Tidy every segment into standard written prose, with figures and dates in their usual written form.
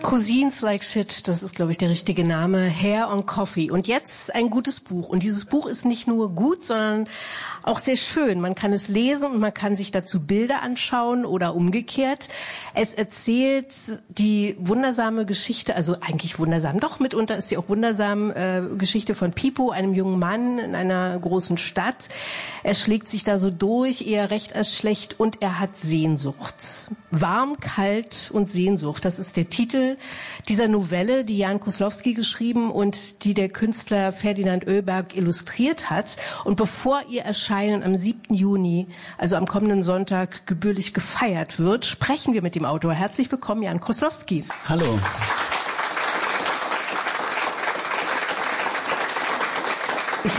Cousins Like Shit, das ist, glaube ich, der richtige Name. Hair on Coffee. Und jetzt ein gutes Buch. Und dieses Buch ist nicht nur gut, sondern auch sehr schön. Man kann es lesen und man kann sich dazu Bilder anschauen oder umgekehrt. Es erzählt die wundersame Geschichte, also eigentlich wundersam, doch mitunter ist sie auch wundersam, Geschichte von Pipo, einem jungen Mann in einer großen Stadt. Er schlägt sich da so durch, eher recht als schlecht, und er hat Sehnsucht. Warm, kalt und Sehnsucht. Das ist der Titel dieser Novelle, die Jan Koslowski geschrieben und die der Künstler Ferdinand Oeberg illustriert hat. Und bevor ihr Erscheinen am 7. Juni, also am kommenden Sonntag, gebührlich gefeiert wird, sprechen wir mit dem Autor. Herzlich willkommen, Jan Koslowski. Hallo. Ich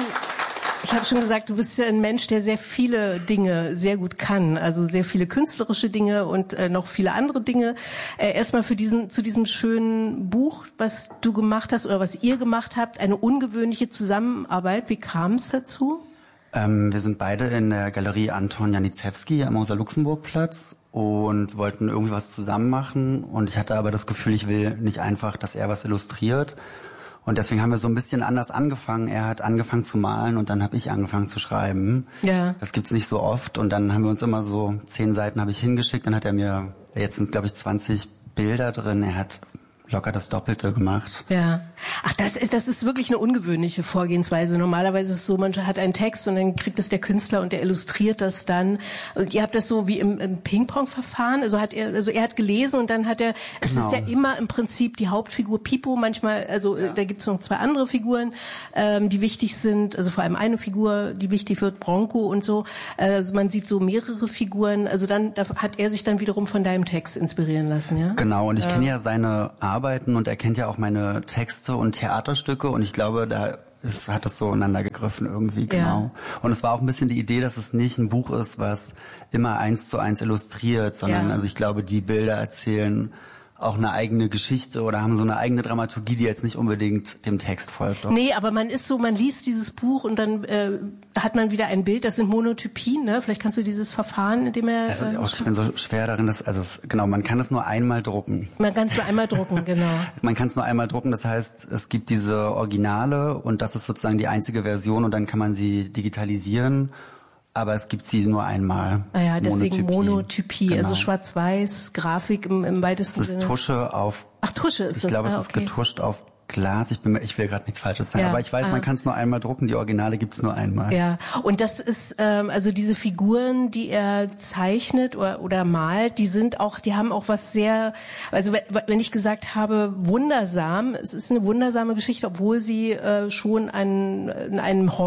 habe schon gesagt, du bist ja ein Mensch, der sehr viele Dinge sehr gut kann, also sehr viele künstlerische Dinge und noch viele andere Dinge. Erstmal zu diesem schönen Buch, was du gemacht hast oder was ihr gemacht habt, eine ungewöhnliche Zusammenarbeit. Wie kam es dazu? Wir sind beide in der Galerie Anton Janiszewski am Rosa-Luxemburg-Platz und wollten irgendwie was zusammen machen. Und ich hatte aber das Gefühl, ich will nicht einfach, dass er was illustriert. Und deswegen haben wir so ein bisschen anders angefangen. Er hat angefangen zu malen und dann habe ich angefangen zu schreiben. Ja. Das gibt's nicht so oft. Und dann haben wir uns immer so 10 Seiten habe ich hingeschickt. Dann hat er mir, jetzt sind glaube ich 20 Bilder drin. Er hat locker das Doppelte gemacht. Ja. Ach, das ist wirklich eine ungewöhnliche Vorgehensweise. Normalerweise ist es so, man hat einen Text und dann kriegt es der Künstler und der illustriert das dann. Und ihr habt das so wie im Ping-Pong-Verfahren. Also er hat gelesen und dann hat er, es Genau. ist ja immer im Prinzip die Hauptfigur Pipo. Manchmal, da gibt's noch 2 andere Figuren, die wichtig sind. Also vor allem eine Figur, die wichtig wird, Bronco und so. Also man sieht so mehrere Figuren. Also da hat er sich dann wiederum von deinem Text inspirieren lassen, ja? Genau. Und ich kenne ja seine Arbeiten und er kennt ja auch meine Texte und Theaterstücke und ich glaube, hat das so ineinander gegriffen irgendwie, genau. Ja. Und es war auch ein bisschen die Idee, dass es nicht ein Buch ist, was immer 1:1 illustriert, sondern also ich glaube, die Bilder erzählen auch eine eigene Geschichte oder haben so eine eigene Dramaturgie, die jetzt nicht unbedingt dem Text folgt. Doch. Nee, aber man liest dieses Buch und dann hat man wieder ein Bild, das sind Monotypien, ne? Vielleicht kannst du dieses Verfahren, in dem er... ich bin so schwer darin, man kann es nur einmal drucken. Man kann es nur einmal drucken, genau. Man kann es nur einmal drucken, das heißt, es gibt diese Originale und das ist sozusagen die einzige Version und dann kann man sie digitalisieren. Aber es gibt sie nur einmal. Ah ja, deswegen Monotypie, genau. Also schwarz-weiß, Grafik im weitesten Sinne. Es ist Tusche auf... Ach, Tusche ist das. Ich glaube, es ist getuscht auf Glas. Ich will gerade nichts Falsches sagen, ja, aber ich weiß, man kann es nur einmal drucken. Die Originale gibt's nur einmal. Ja, und das ist also diese Figuren, die er zeichnet oder malt, die haben auch was sehr, also wenn ich gesagt habe wundersam, es ist eine wundersame Geschichte, obwohl sie schon in einem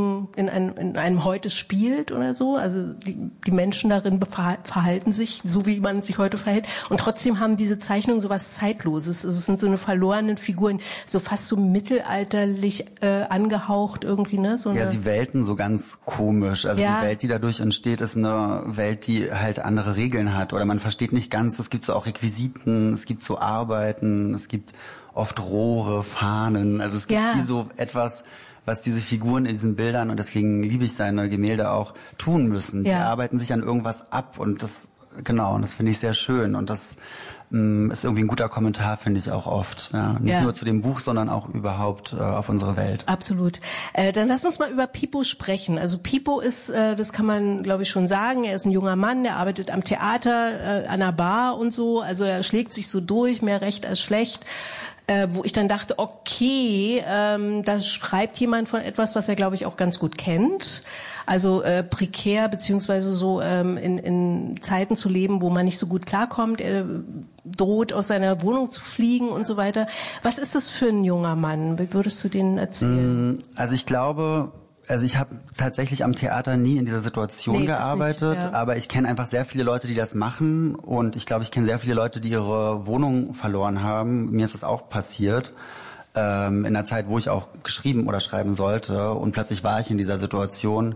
heute spielt oder so. Also die Menschen darin verhalten sich so, wie man sich heute verhält, und trotzdem haben diese Zeichnungen so was Zeitloses. Es sind so eine verlorenen Figuren, so fast so mittelalterlich angehaucht irgendwie, ne? Sie welten so ganz komisch. Also die Welt, die dadurch entsteht, ist eine Welt, die halt andere Regeln hat. Oder man versteht nicht ganz, es gibt so auch Requisiten, es gibt so Arbeiten, es gibt oft Rohre, Fahnen. Also es gibt wie so etwas, was diese Figuren in diesen Bildern, und deswegen liebe ich seine Gemälde auch, tun müssen. Die arbeiten sich an irgendwas ab und das finde ich sehr schön. Und das ist irgendwie ein guter Kommentar, finde ich auch oft. Ja, nicht nur zu dem Buch, sondern auch überhaupt auf unsere Welt. Absolut. Dann lass uns mal über Pipo sprechen. Also Pipo ist, das kann man glaube ich schon sagen, er ist ein junger Mann, der arbeitet am Theater, an einer Bar und so. Also er schlägt sich so durch, mehr recht als schlecht. Wo ich dann dachte, okay, da schreibt jemand von etwas, was er glaube ich auch ganz gut kennt. Also prekär beziehungsweise so in Zeiten zu leben, wo man nicht so gut klarkommt. Er droht aus seiner Wohnung zu fliegen und so weiter. Was ist das für ein junger Mann? Wie würdest du den erzählen? Also ich glaube, ich habe tatsächlich am Theater nie in dieser Situation gearbeitet, aber ich kenne einfach sehr viele Leute, die das machen, und ich glaube, ich kenne sehr viele Leute, die ihre Wohnung verloren haben. Mir ist das auch passiert. In einer Zeit, wo ich auch geschrieben oder schreiben sollte, und plötzlich war ich in dieser Situation.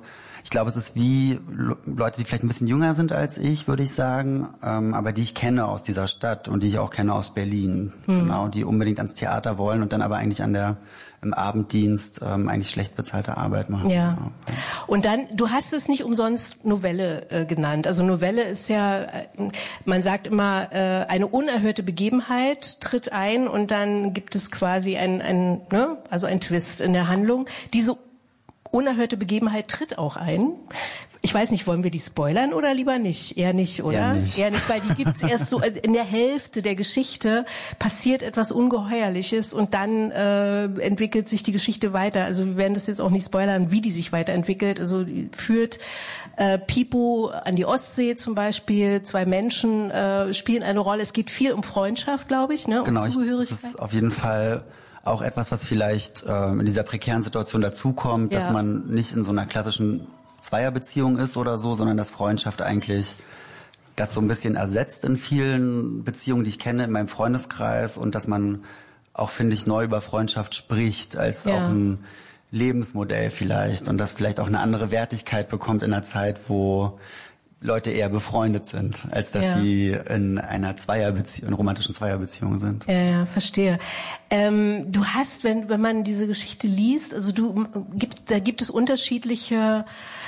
Ich glaube, es ist wie Leute, die vielleicht ein bisschen jünger sind als ich, würde ich sagen, aber die ich kenne aus dieser Stadt und die ich auch kenne aus Berlin. Genau, die unbedingt ans Theater wollen und dann aber eigentlich im Abenddienst eigentlich schlecht bezahlte Arbeit machen. Ja. Genau. Und dann, du hast es nicht umsonst Novelle genannt. Also Novelle ist ja, man sagt immer, eine unerhörte Begebenheit tritt ein und dann gibt es quasi ein Twist in der Handlung. Diese unerhörte Begebenheit tritt auch ein. Ich weiß nicht, wollen wir die spoilern oder lieber nicht? Eher nicht, oder? Eher nicht, weil die gibt's erst so in der Hälfte der Geschichte passiert etwas Ungeheuerliches und dann entwickelt sich die Geschichte weiter. Also wir werden das jetzt auch nicht spoilern, wie die sich weiterentwickelt. Also führt Pipo an die Ostsee zum Beispiel. 2 Menschen spielen eine Rolle. Es geht viel um Freundschaft, glaube ich, ne? Um Zugehörigkeit. Das ist auf jeden Fall auch etwas, was vielleicht in dieser prekären Situation dazukommt, dass man nicht in so einer klassischen Zweierbeziehung ist oder so, sondern dass Freundschaft eigentlich das so ein bisschen ersetzt in vielen Beziehungen, die ich kenne in meinem Freundeskreis und dass man auch, finde ich, neu über Freundschaft spricht als auch ein Lebensmodell vielleicht und das vielleicht auch eine andere Wertigkeit bekommt in einer Zeit, wo Leute eher befreundet sind, als dass sie in einer in romantischen Zweierbeziehung sind. Ja, verstehe. Du hast, wenn man diese Geschichte liest, also da gibt es unterschiedliche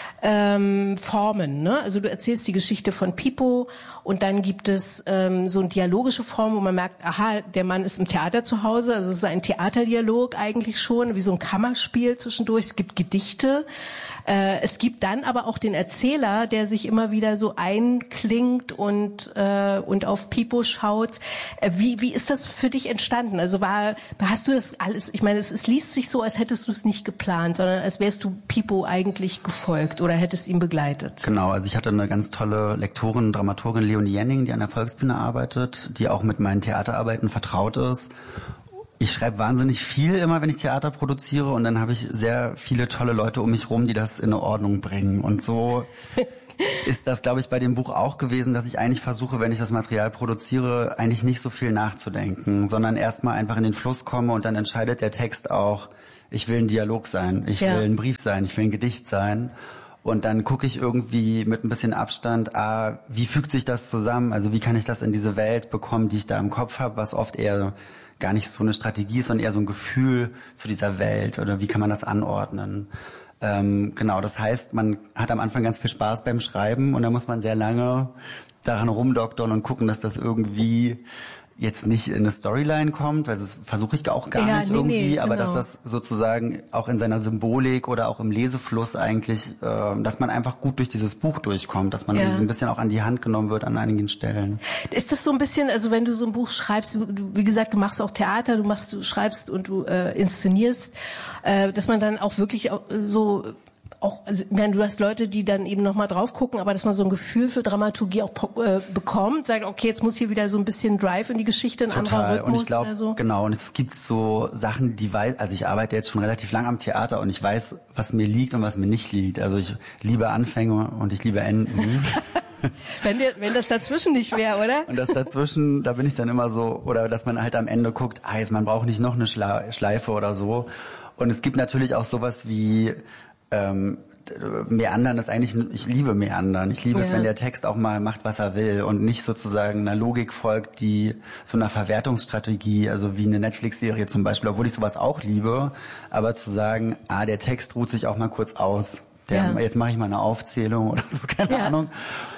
Formen, ne? Also du erzählst die Geschichte von Pipo und dann gibt es so eine dialogische Form, wo man merkt, aha, der Mann ist im Theater zu Hause, also es ist ein Theaterdialog eigentlich schon, wie so ein Kammerspiel zwischendurch. Es gibt Gedichte, es gibt dann aber auch den Erzähler, der sich immer wieder so einklingt und auf Pipo schaut. Wie ist das für dich entstanden? Also hast du das alles? Ich meine, es liest sich so, als hättest du es nicht geplant, sondern als wärst du Pipo eigentlich gefolgt oder hättest ihn begleitet. Genau, also ich hatte eine ganz tolle Lektorin, Dramaturgin Leonie Jenning, die an der Volksbühne arbeitet, die auch mit meinen Theaterarbeiten vertraut ist. Ich schreibe wahnsinnig viel immer, wenn ich Theater produziere und dann habe ich sehr viele tolle Leute um mich rum, die das in eine Ordnung bringen. Und so ist das, glaube ich, bei dem Buch auch gewesen, dass ich eigentlich versuche, wenn ich das Material produziere, eigentlich nicht so viel nachzudenken, sondern erstmal einfach in den Fluss komme und dann entscheidet der Text auch, ich will ein Dialog sein, ich will ein Brief sein, ich will ein Gedicht sein. Und dann gucke ich irgendwie mit ein bisschen Abstand, wie fügt sich das zusammen? Also wie kann ich das in diese Welt bekommen, die ich da im Kopf habe, was oft eher gar nicht so eine Strategie ist, sondern eher so ein Gefühl zu dieser Welt oder wie kann man das anordnen? Genau, das heißt, man hat am Anfang ganz viel Spaß beim Schreiben und dann muss man sehr lange daran rumdoktern und gucken, dass das irgendwie jetzt nicht in eine Storyline kommt, weil das versuche ich auch gar nicht irgendwie, aber dass das sozusagen auch in seiner Symbolik oder auch im Lesefluss eigentlich, dass man einfach gut durch dieses Buch durchkommt, dass man so ein bisschen auch an die Hand genommen wird an einigen Stellen. Ist das so ein bisschen, also wenn du so ein Buch schreibst, wie gesagt, du machst auch Theater, du schreibst und du inszenierst, dass man dann auch wirklich so also, du hast Leute, die dann eben nochmal drauf gucken, aber dass man so ein Gefühl für Dramaturgie auch bekommt, sagt, okay, jetzt muss hier wieder so ein bisschen Drive in die Geschichte, ein anderer Rhythmus. Und ich glaube, oder so. Genau, und es gibt so Sachen, also ich arbeite jetzt schon relativ lang am Theater und ich weiß, was mir liegt und was mir nicht liegt. Also ich liebe Anfänge und ich liebe Enden. Wenn das dazwischen nicht wäre, oder? Und das dazwischen, da bin ich dann immer so, oder dass man halt am Ende guckt, man braucht nicht noch eine Schleife oder so. Und es gibt natürlich auch sowas wie Meandern ist eigentlich, ich liebe Meandern. Ich liebe es, wenn der Text auch mal macht, was er will und nicht sozusagen einer Logik folgt, die so einer Verwertungsstrategie, also wie eine Netflix-Serie zum Beispiel, obwohl ich sowas auch liebe, aber zu sagen, der Text ruht sich auch mal kurz aus. Jetzt mache ich mal eine Aufzählung oder so, keine Ahnung.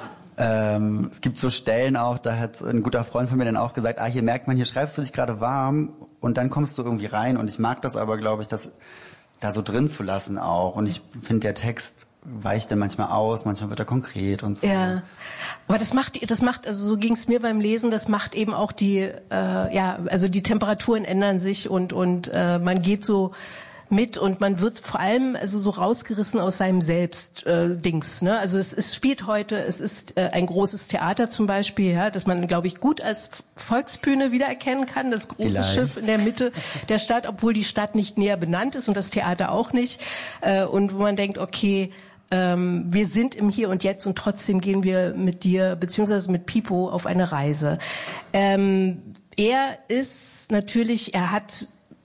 Es gibt so Stellen auch, da hat ein guter Freund von mir dann auch gesagt, hier merkt man, hier schreibst du dich gerade warm und dann kommst du irgendwie rein und ich mag das aber, glaube ich, das da so drin zu lassen auch. Und ich finde, der Text weicht dann manchmal aus, manchmal wird er konkret und so. Ja, aber das macht, also so ging es mir beim Lesen, das macht eben auch also die Temperaturen ändern sich und man geht so mit und man wird vor allem also so rausgerissen aus seinem Dings, ne? Also es spielt heute, es ist ein großes Theater zum Beispiel, das man, glaube ich, gut als Volksbühne wiedererkennen kann, das große Schiff in der Mitte der Stadt, obwohl die Stadt nicht näher benannt ist und das Theater auch nicht, und wo man denkt, okay, wir sind im Hier und Jetzt und trotzdem gehen wir mit dir beziehungsweise mit Pipo auf eine Reise. Er hat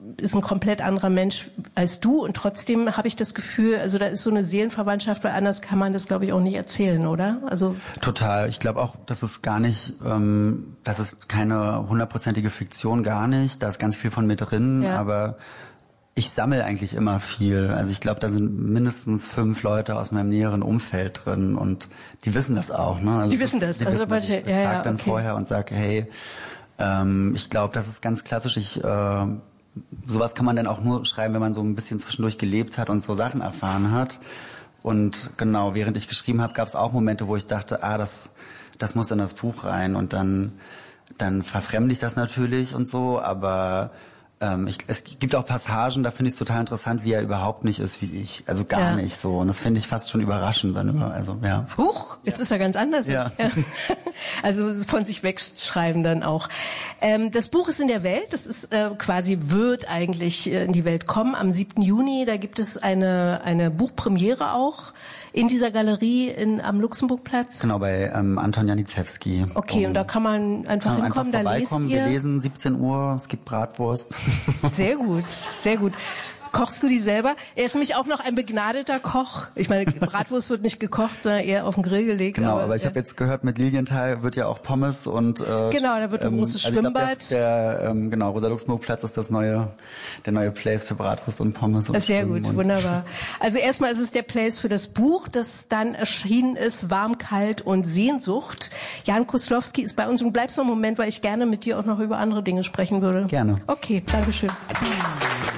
ist ein komplett anderer Mensch als du und trotzdem habe ich das Gefühl, also da ist so eine Seelenverwandtschaft, weil anders kann man das, glaube ich, auch nicht erzählen, oder? Also total. Ich glaube auch, das ist gar nicht, das ist keine 100%ige Fiktion, gar nicht. Da ist ganz viel von mir drin, aber ich sammle eigentlich immer viel. Also ich glaube, da sind mindestens 5 Leute aus meinem näheren Umfeld drin und die wissen das auch. Ne? Also die wissen das. Die also wissen, ich frage dann vorher und sage, hey, ich glaube, das ist ganz klassisch. Sowas kann man dann auch nur schreiben, wenn man so ein bisschen zwischendurch gelebt hat und so Sachen erfahren hat. Und genau, während ich geschrieben habe, gab es auch Momente, wo ich dachte, das muss in das Buch rein. Und dann verfremde ich das natürlich und so, aber es gibt auch Passagen, da finde ich es total interessant, wie er überhaupt nicht ist wie ich. Also gar nicht so. Und das finde ich fast schon überraschend. Huch, jetzt ist er ganz anders. Ja. Also von sich wegschreiben dann auch. Das Buch ist in der Welt. Das ist wird eigentlich in die Welt kommen. Am 7. Juni, da gibt es eine Buchpremiere auch in dieser Galerie am Luxemburgplatz. Genau, bei Anton Janicewski. Okay, und da kann man einfach hinkommen, da lest ihr. Wir lesen 17 Uhr, es gibt Bratwurst. Sehr gut, sehr gut. Kochst du die selber? Er ist nämlich auch noch ein begnadeter Koch. Ich meine, Bratwurst wird nicht gekocht, sondern eher auf den Grill gelegt. Genau, aber ich habe jetzt gehört, mit Lilienthal wird ja auch Pommes und genau, da wird ein großes Schwimmbad. Ich glaub, Rosa-Luxemburg-Platz ist der neue Place für Bratwurst und Pommes. Und sehr gut, wunderbar. Also erstmal ist es der Place für das Buch, das dann erschienen ist, Warm, Kalt und Sehnsucht. Jan Koslowski ist bei uns und bleibst noch einen Moment, weil ich gerne mit dir auch noch über andere Dinge sprechen würde. Gerne. Okay, Dankeschön.